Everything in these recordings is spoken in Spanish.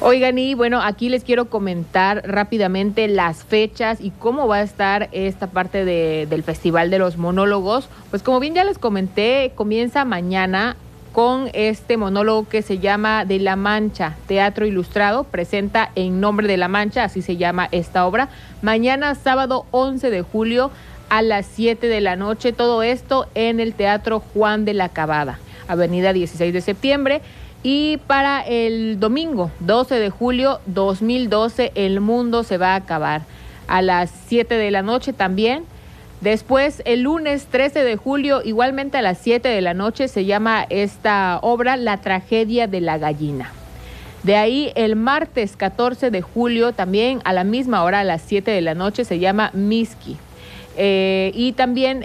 Oigan, y bueno, aquí les quiero comentar rápidamente las fechas y cómo va a estar esta parte del Festival de los Monólogos. Pues como bien ya les comenté, comienza mañana con este monólogo que se llama De la Mancha, Teatro Ilustrado, presenta En Nombre de la Mancha, así se llama esta obra. Mañana, sábado 11 de julio, a las 7 de la noche, todo esto en el Teatro Juan de la Cabada, Avenida 16 de septiembre. Y para el domingo, 12 de julio 2012, El Mundo se va a acabar, a las 7 de la noche también. Después, el lunes 13 de julio, igualmente a las 7 de la noche, se llama esta obra La Tragedia de la Gallina. De ahí, el martes 14 de julio, también a la misma hora, a las 7 de la noche, se llama Miski. Y también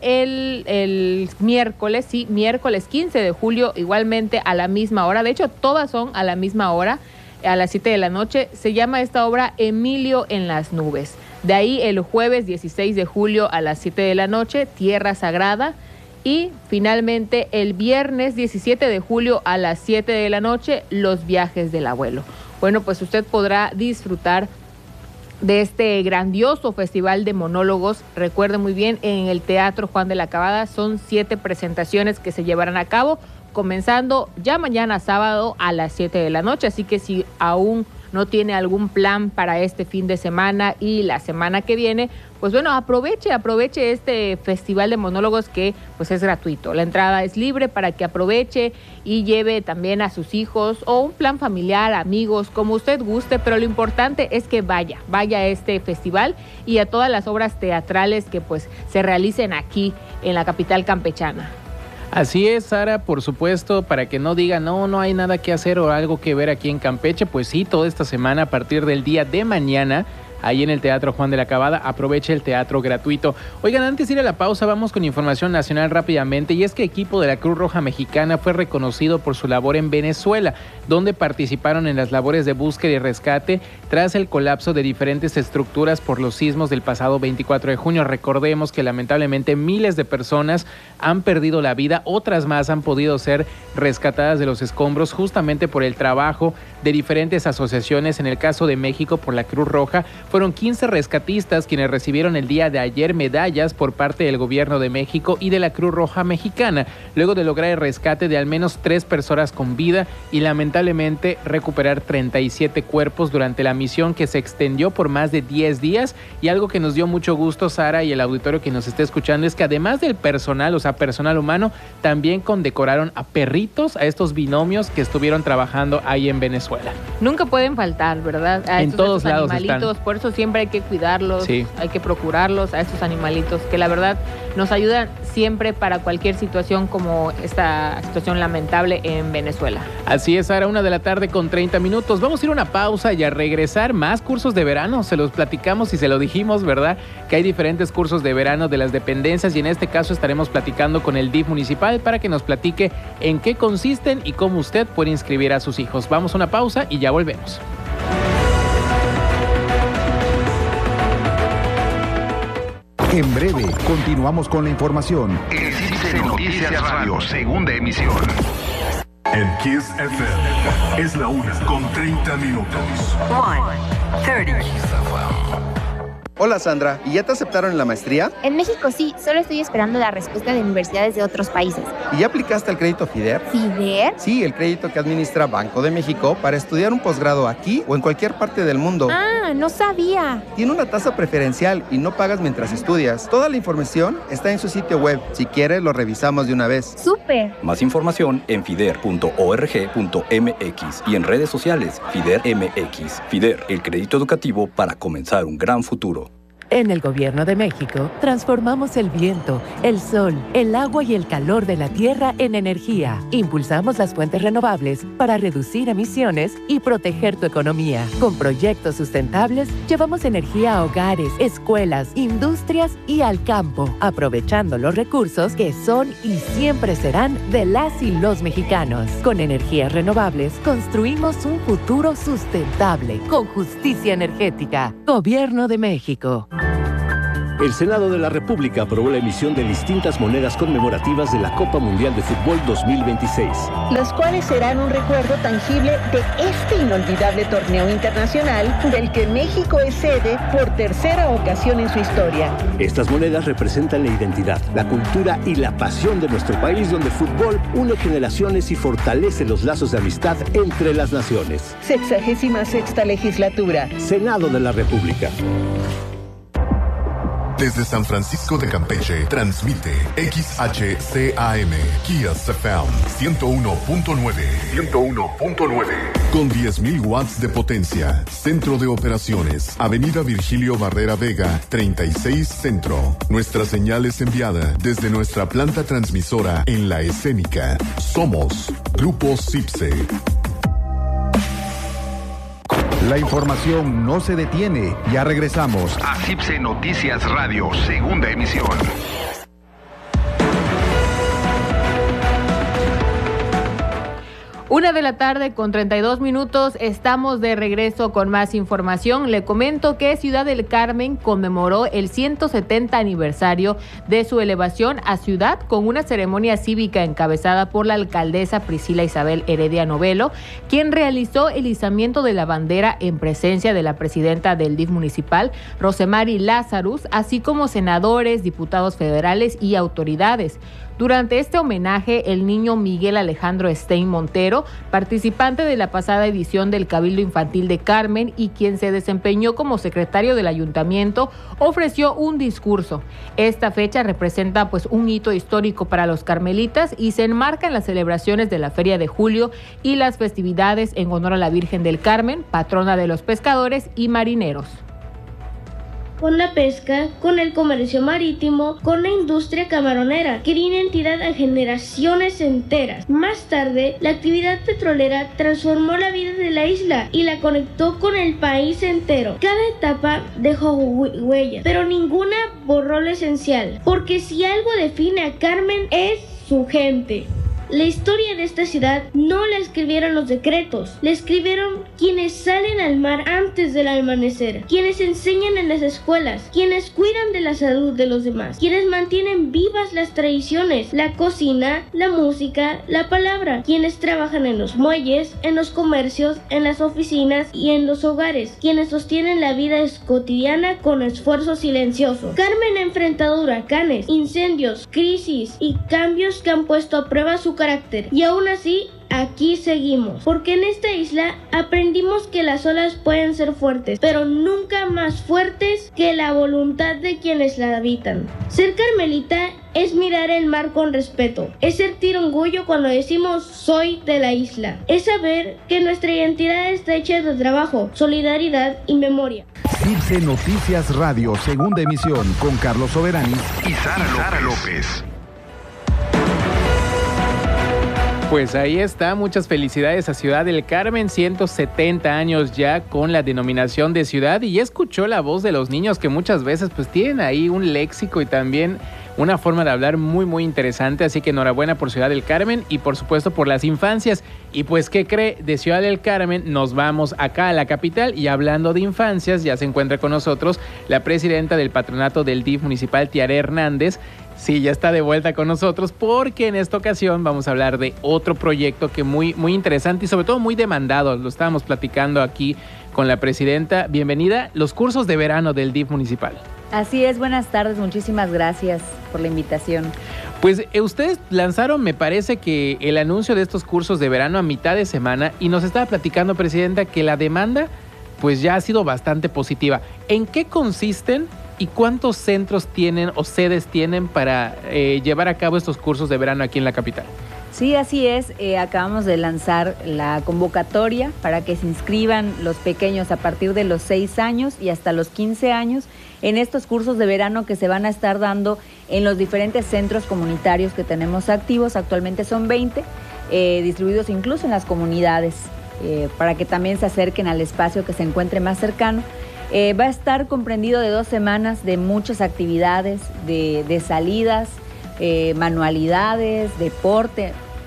el miércoles, sí, miércoles 15 de julio, igualmente a la misma hora. De hecho, todas son a la misma hora, a las 7 de la noche. Se llama esta obra Emilio en las Nubes. De ahí, el jueves 16 de julio a las 7 de la noche, Tierra Sagrada. Y finalmente, el viernes 17 de julio a las 7 de la noche, Los Viajes del Abuelo. Bueno, pues usted podrá disfrutar de este grandioso festival de monólogos. Recuerden muy bien, en el Teatro Juan de la Cabada son 7 presentaciones que se llevarán a cabo, comenzando ya mañana sábado a las 7 de la noche. Así que si aún no tiene algún plan para este fin de semana y la semana que viene, pues bueno, aproveche este festival de monólogos que pues es gratuito. La entrada es libre para que aproveche y lleve también a sus hijos o un plan familiar, amigos, como usted guste, pero lo importante es que vaya a este festival y a todas las obras teatrales que pues se realicen aquí en la capital campechana. Así es, Sara, por supuesto, para que no digan, no hay nada que hacer o algo que ver aquí en Campeche, pues sí, toda esta semana a partir del día de mañana, ahí en el Teatro Juan de la Cabada, aproveche el teatro gratuito. Oigan, antes de ir a la pausa, vamos con información nacional rápidamente, y es que el equipo de la Cruz Roja Mexicana fue reconocido por su labor en Venezuela, donde participaron en las labores de búsqueda y rescate tras el colapso de diferentes estructuras por los sismos del pasado 24 de junio. Recordemos que lamentablemente miles de personas han perdido la vida, otras más han podido ser rescatadas de los escombros justamente por el trabajo de diferentes asociaciones. En el caso de México, por la Cruz Roja, fueron 15 rescatistas quienes recibieron el día de ayer medallas por parte del gobierno de México y de la Cruz Roja Mexicana, luego de lograr el rescate de al menos 3 personas con vida y lamentablemente recuperar 37 cuerpos durante la misión que se extendió por más de 10 días. Y algo que nos dio mucho gusto, Sara, y el auditorio que nos esté escuchando, es que además del personal, o sea, personal humano, también condecoraron a perritos, a estos binomios que estuvieron trabajando ahí en Venezuela. Nunca pueden faltar, ¿verdad? En todos lados animalitos están. Por eso siempre hay que cuidarlos, sí. Hay que procurarlos a estos animalitos que la verdad nos ayudan siempre para cualquier situación como esta situación lamentable en Venezuela. Así es, Sara, 1:30 p.m. Vamos a ir a una pausa y a regresar. Más cursos de verano, se los platicamos y se lo dijimos, ¿verdad? Que hay diferentes cursos de verano de las dependencias, y en este caso estaremos platicando con el DIF municipal para que nos platique en qué consisten y cómo usted puede inscribir a sus hijos. Vamos a una pausa y ya volvemos. En breve, continuamos con la información. El Cícero Noticias Radio, segunda emisión. En Kiss FM es la 1:30 1:30. Hola Sandra, ¿y ya te aceptaron en la maestría? En México sí, solo estoy esperando la respuesta de universidades de otros países. ¿Y ya aplicaste al crédito FIDER? ¿FIDER? Sí, el crédito que administra Banco de México para estudiar un posgrado aquí o en cualquier parte del mundo. Ah, no sabía. Tiene una tasa preferencial y no pagas mientras estudias. Toda la información está en su sitio web. Si quieres, lo revisamos de una vez. ¡Súper! Más información en fider.org.mx y en redes sociales FIDER MX. FIDER, el crédito educativo para comenzar un gran futuro. En el Gobierno de México, transformamos el viento, el sol, el agua y el calor de la tierra en energía. Impulsamos las fuentes renovables para reducir emisiones y proteger tu economía. Con proyectos sustentables, llevamos energía a hogares, escuelas, industrias y al campo, aprovechando los recursos que son y siempre serán de las y los mexicanos. Con energías renovables, construimos un futuro sustentable, con justicia energética. Gobierno de México. El Senado de la República aprobó la emisión de distintas monedas conmemorativas de la Copa Mundial de Fútbol 2026. Las cuales serán un recuerdo tangible de este inolvidable torneo internacional del que México es sede por tercera ocasión en su historia. Estas monedas representan la identidad, la cultura y la pasión de nuestro país, donde el fútbol une generaciones y fortalece los lazos de amistad entre las naciones. 66ª legislatura. Senado de la República. Desde San Francisco de Campeche, transmite XHCAM, Kias FM 101.9. 101.9. Con 10.000 watts de potencia. Centro de operaciones. Avenida Virgilio Barrera Vega, 36 Centro. Nuestra señal es enviada desde nuestra planta transmisora en La Escénica. Somos Grupo CIPSE. La información no se detiene. Ya regresamos. A CIPSE Noticias Radio, segunda emisión. 1:32 p.m. Estamos de regreso con más información. Le comento que Ciudad del Carmen conmemoró el 170 aniversario de su elevación a ciudad con una ceremonia cívica encabezada por la alcaldesa Priscila Isabel Heredia Novelo, quien realizó el izamiento de la bandera en presencia de la presidenta del DIF municipal, Rosemary Lazarus, así como senadores, diputados federales y autoridades. Durante este homenaje, el niño Miguel Alejandro Stein Montero, participante de la pasada edición del Cabildo Infantil de Carmen y quien se desempeñó como secretario del ayuntamiento, ofreció un discurso. Esta fecha representa un hito histórico para los carmelitas y se enmarca en las celebraciones de la Feria de Julio y las festividades en honor a la Virgen del Carmen, patrona de los pescadores y marineros. Con la pesca, con el comercio marítimo, con la industria camaronera, que dio identidad a generaciones enteras. Más tarde, la actividad petrolera transformó la vida de la isla y la conectó con el país entero. Cada etapa dejó huellas, pero ninguna borró lo esencial, porque si algo define a Carmen es su gente. La historia de esta ciudad no la escribieron los decretos, la escribieron quienes salen al mar antes del amanecer, quienes enseñan en las escuelas, quienes cuidan de la salud de los demás, quienes mantienen vivas las tradiciones, la cocina, la música, la palabra, quienes trabajan en los muelles, en los comercios, en las oficinas y en los hogares, quienes sostienen la vida cotidiana con esfuerzo silencioso. Carmen ha enfrentado huracanes, incendios, crisis y cambios que han puesto a prueba su carácter, y aún así aquí seguimos, porque en esta isla aprendimos que las olas pueden ser fuertes, pero nunca más fuertes que la voluntad de quienes la habitan. Ser carmelita es mirar el mar con respeto, es sentir orgullo cuando decimos soy de la isla, es saber que nuestra identidad está hecha de trabajo, solidaridad y memoria. CIPSE Noticias Radio, segunda emisión, con Carlos Soberani y Sara López. Pues ahí está, muchas felicidades a Ciudad del Carmen, 170 años ya con la denominación de ciudad, y ya escuchó la voz de los niños que muchas veces tienen ahí un léxico y también una forma de hablar muy muy interesante, así que enhorabuena por Ciudad del Carmen y por supuesto por las infancias. Y pues, ¿qué cree? De Ciudad del Carmen nos vamos acá a la capital, y hablando de infancias, ya se encuentra con nosotros la presidenta del patronato del DIF municipal, Tiare Hernández. Sí, ya está de vuelta con nosotros porque en esta ocasión vamos a hablar de otro proyecto que muy interesante y sobre todo muy demandado. Lo estábamos platicando aquí con la presidenta. Bienvenida, los cursos de verano del DIF municipal. Así es, buenas tardes, muchísimas gracias por la invitación. Pues ustedes lanzaron, me parece que el anuncio de estos cursos de verano a mitad de semana, y nos estaba platicando, presidenta, que la demanda pues ya ha sido bastante positiva. ¿En qué consisten y cuántos centros tienen o sedes tienen para llevar a cabo estos cursos de verano aquí en la capital? Sí, así es. Acabamos de lanzar la convocatoria para que se inscriban los pequeños a partir de los 6 años y hasta los 15 años en estos cursos de verano que se van a estar dando en los diferentes centros comunitarios que tenemos activos. Actualmente son 20, distribuidos incluso en las comunidades, para que también se acerquen al espacio que se encuentre más cercano. Va a estar comprendido de 2 semanas de muchas actividades, de salidas, manualidades, deporte,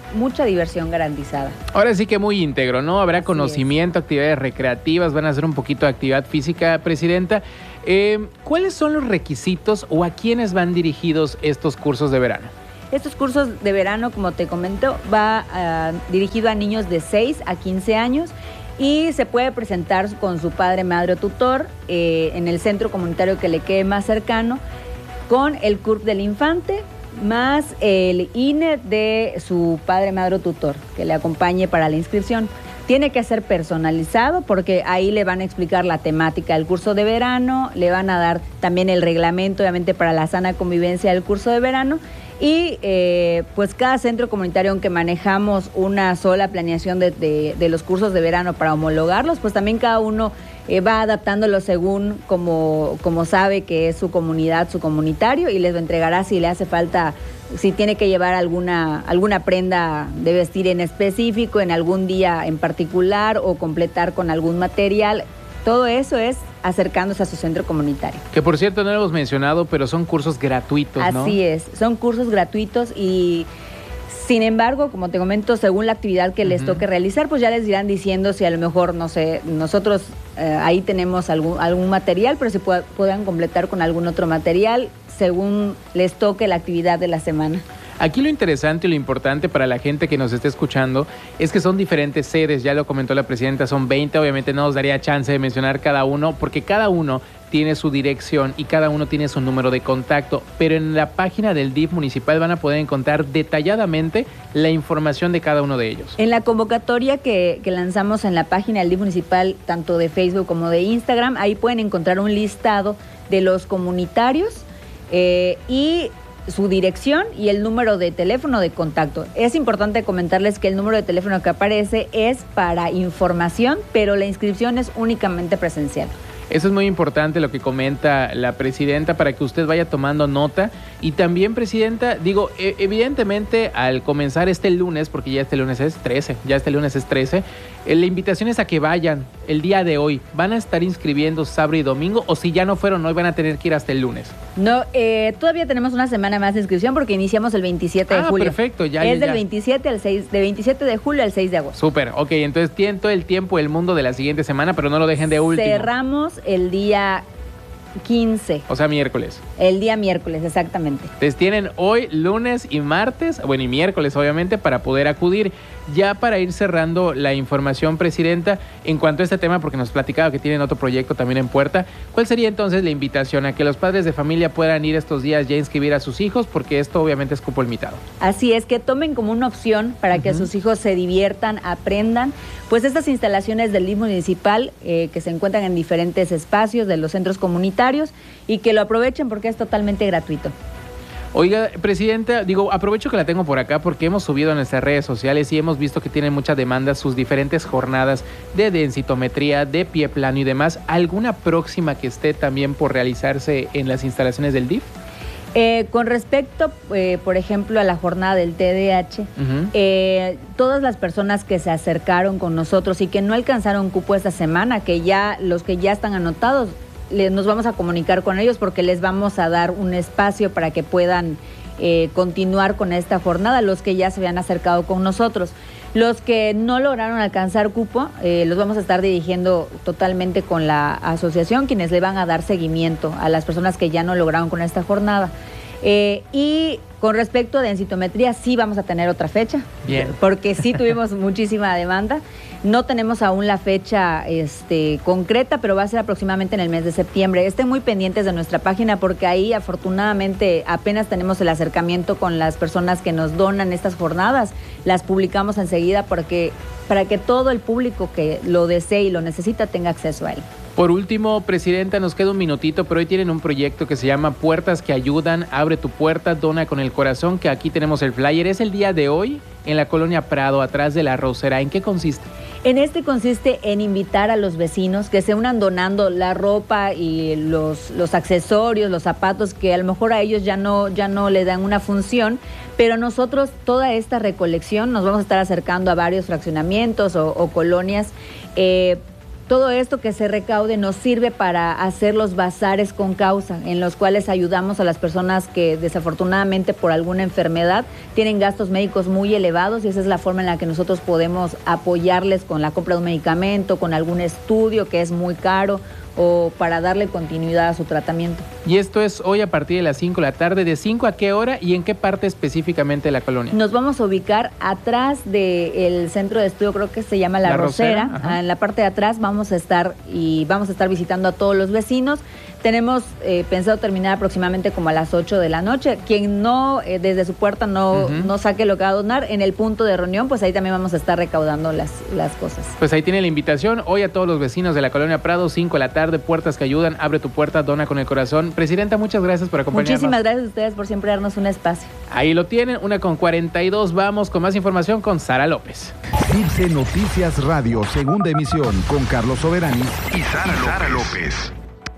mucha diversión garantizada. Ahora sí que muy íntegro, ¿no? Habrá conocimiento, actividades recreativas, van a hacer un poquito de actividad física, Presidenta. ¿Cuáles son los requisitos o a quiénes van dirigidos estos cursos de verano? Estos cursos de verano, como te comento, va dirigido a niños de 6 a 15 años y se puede presentar con su padre, madre o tutor en el centro comunitario que le quede más cercano, con el CURP del infante, más el INE de su padre, madre o tutor, que le acompañe para la inscripción. Tiene que ser personalizado porque ahí le van a explicar la temática del curso de verano, le van a dar también el reglamento, obviamente, para la sana convivencia del curso de verano. Y pues cada centro comunitario, aunque manejamos una sola planeación de los cursos de verano para homologarlos, pues también cada uno va adaptándolo según como sabe que es su comunidad, su comunitario, y les lo entregará si le hace falta, si tiene que llevar alguna prenda de vestir en específico, en algún día en particular, o completar con algún material. Todo eso es acercándose a su centro comunitario. Que por cierto no lo hemos mencionado, pero son cursos gratuitos, ¿no? Así es, son cursos gratuitos y sin embargo, como te comento, según la actividad que les toque realizar, pues ya les irán diciendo si a lo mejor, no sé, nosotros ahí tenemos algún material, pero si puedan completar con algún otro material según les toque la actividad de la semana. Aquí lo interesante y lo importante para la gente que nos esté escuchando es que son diferentes sedes, ya lo comentó la Presidenta, son 20, obviamente no nos daría chance de mencionar cada uno, porque cada uno tiene su dirección y cada uno tiene su número de contacto, pero en la página del DIF municipal van a poder encontrar detalladamente la información de cada uno de ellos. En la convocatoria que lanzamos en la página del DIF municipal, tanto de Facebook como de Instagram, ahí pueden encontrar un listado de los comunitarios y su dirección y el número de teléfono de contacto. Es importante comentarles que el número de teléfono que aparece es para información, pero la inscripción es únicamente presencial. Eso es muy importante lo que comenta la Presidenta para que usted vaya tomando nota. Y también, Presidenta, digo, evidentemente al comenzar este lunes, porque ya este lunes es 13, la invitación es a que vayan el día de hoy. ¿Van a estar inscribiendo sábado y domingo o si ya no fueron hoy van a tener que ir hasta el lunes? No, todavía tenemos una semana más de inscripción porque iniciamos el 27 de julio. Perfecto. Del 27 al 6, de 27 de julio al 6 de agosto. Súper, ok, entonces tienen todo el tiempo del mundo de la siguiente semana, pero no lo dejen de último. Cerramos el día 15. O sea, miércoles. El día miércoles, exactamente. Entonces tienen hoy, lunes y martes, bueno, y miércoles obviamente, para poder acudir. Ya para ir cerrando la información, Presidenta, en cuanto a este tema, porque nos platicaba que tienen otro proyecto también en puerta, ¿cuál sería entonces la invitación a que los padres de familia puedan ir estos días ya a inscribir a sus hijos? Porque esto obviamente es cupo limitado. Así es, que tomen como una opción para que sus hijos se diviertan, aprendan, pues estas instalaciones del DIF municipal que se encuentran en diferentes espacios de los centros comunitarios y que lo aprovechen porque es totalmente gratuito. Oiga, Presidenta, digo, aprovecho que la tengo por acá porque hemos subido a nuestras redes sociales y hemos visto que tienen mucha demanda sus diferentes jornadas de densitometría, de pie plano y demás. ¿Alguna próxima que esté también por realizarse en las instalaciones del DIF? Con respecto, por ejemplo, a la jornada del TDAH, todas las personas que se acercaron con nosotros y que no alcanzaron cupo esta semana, que ya los que ya están anotados, nos vamos a comunicar con ellos porque les vamos a dar un espacio para que puedan continuar con esta jornada, los que ya se habían acercado con nosotros. Los que no lograron alcanzar cupo, los vamos a estar dirigiendo totalmente con la asociación, quienes le van a dar seguimiento a las personas que ya no lograron con esta jornada. Y con respecto a densitometría, sí vamos a tener otra fecha. Bien. Porque sí tuvimos muchísima demanda. No tenemos aún la fecha concreta, pero va a ser aproximadamente en el mes de septiembre. Estén muy pendientes de nuestra página porque ahí afortunadamente apenas tenemos el acercamiento con las personas que nos donan estas jornadas. Las publicamos enseguida para que todo el público que lo desee y lo necesita tenga acceso a él. Por último, Presidenta, nos queda un minutito, pero hoy tienen un proyecto que se llama Puertas que Ayudan, Abre tu Puerta, Dona con el Corazón, que aquí tenemos el flyer. Es el día de hoy en la Colonia Prado, atrás de la Rosera. ¿En qué consiste? Consiste en invitar a los vecinos que se unan donando la ropa y los accesorios, los zapatos que a lo mejor a ellos ya no le dan una función, pero nosotros toda esta recolección nos vamos a estar acercando a varios fraccionamientos o colonias todo esto que se recaude nos sirve para hacer los bazares con causa, en los cuales ayudamos a las personas que desafortunadamente por alguna enfermedad tienen gastos médicos muy elevados, y esa es la forma en la que nosotros podemos apoyarles con la compra de un medicamento, con algún estudio que es muy caro, o para darle continuidad a su tratamiento. Y esto es hoy a partir de las 5 de la tarde. ¿De 5 a qué hora y en qué parte específicamente de la colonia? Nos vamos a ubicar atrás del centro de estudio, creo que se llama La Rosera. En la parte de atrás vamos a estar visitando a todos los vecinos. Tenemos pensado terminar aproximadamente como a las 8 de la noche. Quien no, desde su puerta no saque lo que va a donar, en el punto de reunión, pues ahí también vamos a estar recaudando las cosas. Pues ahí tiene la invitación. Hoy a todos los vecinos de la colonia Prado, 5 de la tarde, puertas que ayudan, abre tu puerta, dona con el corazón. Presidenta, muchas gracias por acompañarnos. Muchísimas gracias a ustedes por siempre darnos un espacio. Ahí lo tienen, 1:42. Vamos con más información con Sara López. CIRSE Noticias Radio, segunda emisión, con Carlos Soberanis y Sara López.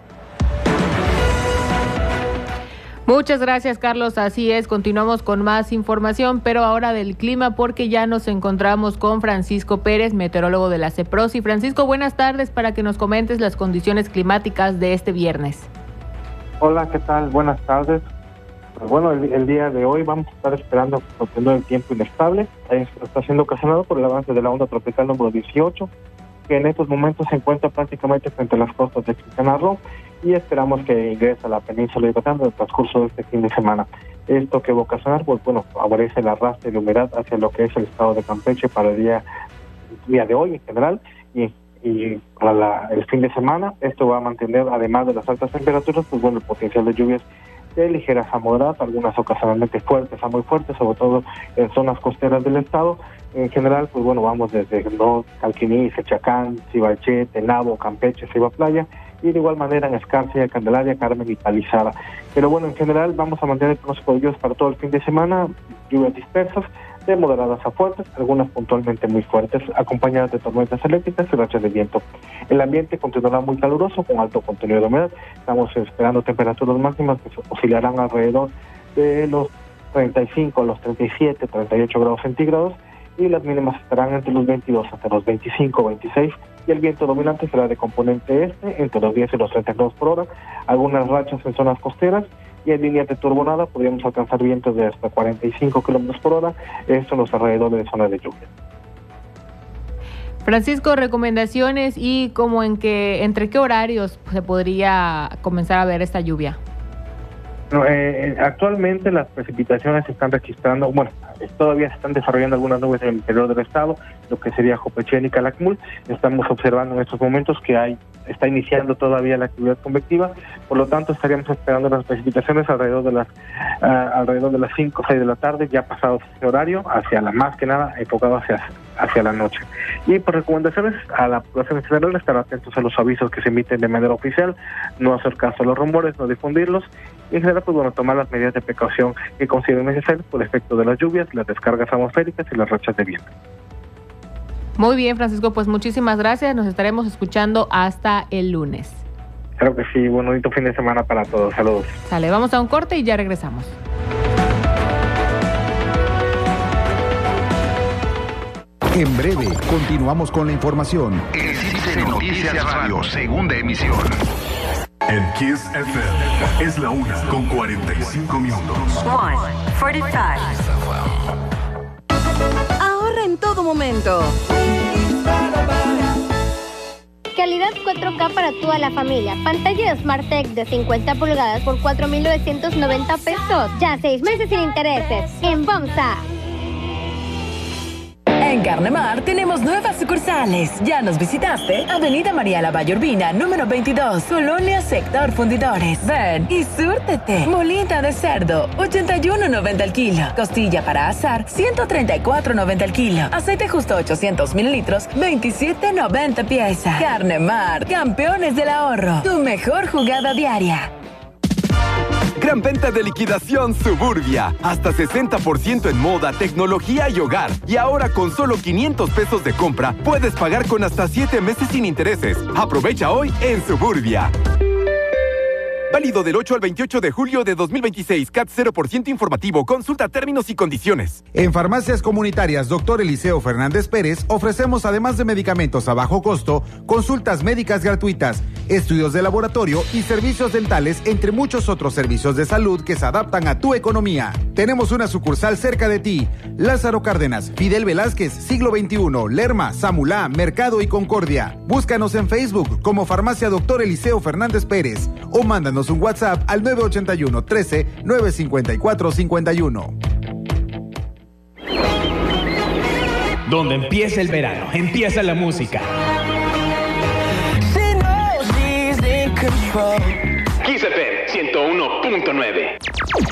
Muchas gracias, Carlos. Así es, continuamos con más información, pero ahora del clima, porque ya nos encontramos con Francisco Pérez, meteorólogo de la CEPROSI. Francisco, buenas tardes, para que nos comentes las condiciones climáticas de este viernes. Hola, ¿qué tal? Buenas tardes. Pues bueno, el día de hoy vamos a estar esperando obtener el tiempo inestable. Está siendo ocasionado por el avance de la onda tropical número 18, que en estos momentos se encuentra prácticamente frente a las costas de Quintana Roo, y esperamos que ingrese a la península de Yucatán en el transcurso de este fin de semana. Esto que va a ocasionar, pues bueno, favorece el arrastre de humedad hacia lo que es el estado de Campeche para el día de hoy en general, y para el fin de semana. Esto va a mantener, además de las altas temperaturas, pues bueno, el potencial de lluvias de ligeras a moderadas, algunas ocasionalmente fuertes a muy fuertes, sobre todo en zonas costeras del estado. En general, pues bueno, vamos desde Calquiní, Sechacán, Cibalché, Tenabo, Campeche, Ceiba Playa, y de igual manera en Escarcia, Candelaria, Carmen y Palizada. Pero bueno, en general vamos a mantener pronóstico de lluvias para todo el fin de semana, lluvias dispersas, de moderadas a fuertes, algunas puntualmente muy fuertes, acompañadas de tormentas eléctricas y rachas de viento. El ambiente continuará muy caluroso, con alto contenido de humedad. Estamos esperando temperaturas máximas que oscilarán alrededor de los 35, los 37, 38 grados centígrados, y las mínimas estarán entre los 22 hasta los 25, 26, y el viento dominante será de componente este, entre los 10 y los 30 kilómetros por hora, algunas rachas en zonas costeras, y en líneas de turbonada podríamos alcanzar vientos de hasta 45 kilómetros por hora, esto en los alrededores de zonas de lluvia. Francisco, recomendaciones y como entre qué horarios se podría comenzar a ver esta lluvia. Actualmente las precipitaciones se están registrando, todavía se están desarrollando algunas nubes en el interior del estado, lo que sería Jopechén y Calakmul. Estamos observando en estos momentos que está iniciando todavía la actividad convectiva, por lo tanto estaríamos esperando las precipitaciones alrededor de las 5 o 6 de la tarde, ya pasado ese horario, más que nada enfocado hacia la noche. Y por recomendaciones a la población en general, estar atentos a los avisos que se emiten de manera oficial, no hacer caso a los rumores, no difundirlos, y en general, pues bueno, tomar las medidas de precaución que consideren necesarias por el efecto de las lluvias, las descargas atmosféricas y las rachas de viento. Muy bien, Francisco, pues muchísimas gracias. Nos estaremos escuchando hasta el lunes. Claro que sí, bonito fin de semana para todos. Saludos. Sale, vamos a un corte y ya regresamos. En breve, continuamos con la información. En CIRSE Noticias Radio, segunda emisión. En Kiss FM es la 1:45 minutos. 1:45. Ahorra en todo momento. Calidad 4K para toda la familia. Pantalla SmartTech de 50 pulgadas por 4,990 pesos. Ya 6 meses sin intereses. En FOMSA. En Carnemar tenemos nuevas sucursales. ¿Ya nos visitaste? Avenida María Lavalle Urbina, número 22, Colonia Sector Fundidores. Ven y súrtete. Molita de cerdo, 81.90 el kilo. Costilla para asar, 134.90 el kilo. Aceite justo 800 mililitros, 27.90 pieza. Carnemar, campeones del ahorro. Tu mejor jugada diaria. Gran venta de liquidación Suburbia. Hasta 60% en moda, tecnología y hogar. Y ahora con solo 500 pesos de compra, puedes pagar con hasta 7 meses sin intereses. Aprovecha hoy en Suburbia. Válido del 8 al 28 de julio de 2026. CAT 0% informativo. Consulta términos y condiciones. En Farmacias Comunitarias Dr. Eliseo Fernández Pérez ofrecemos, además de medicamentos a bajo costo, consultas médicas gratuitas, estudios de laboratorio y servicios dentales, entre muchos otros servicios de salud que se adaptan a tu economía. Tenemos una sucursal cerca de ti. Lázaro Cárdenas, Fidel Velázquez, Siglo XXI, Lerma, Samulá, Mercado y Concordia. Búscanos en Facebook como Farmacia Dr. Eliseo Fernández Pérez o mándanos un WhatsApp al 981 13 954 51. Donde empieza el verano, empieza la música. Kiss FM 101.9.